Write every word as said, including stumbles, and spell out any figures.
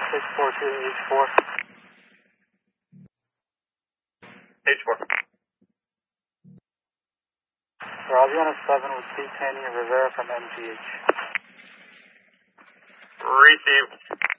six four two H four. H four. Roger on a seven with C. Tanny and Rivera from M G H. Received.